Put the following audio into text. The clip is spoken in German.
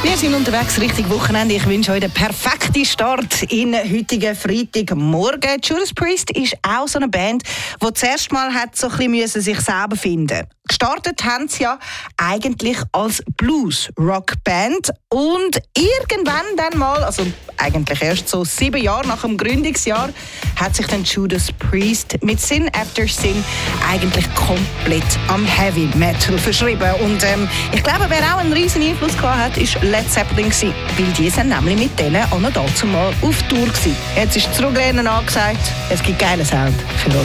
Wir sind unterwegs Richtung Wochenende. Ich wünsche euch den perfekten Start in den heutigen Freitagmorgen. Judas Priest ist auch so eine Band, die zuerst mal hat so ein bisschen sich selber finden. Gestartet haben sie ja eigentlich als Blues-Rock-Band und irgendwann dann mal, also eigentlich erst so 7 Jahre nach dem Gründungsjahr, hat sich dann Judas Priest mit Sin After Sin eigentlich komplett am Heavy Metal verschrieben. Und ich glaube, wer auch einen riesen Einfluss gehabt hat, ist Led Zeppelin gewesen, weil die sind nämlich mit denen auch noch dazu mal auf Tour gewesen. Jetzt ist Zurücklehnen angesagt. Es gibt geilen Sound für euch.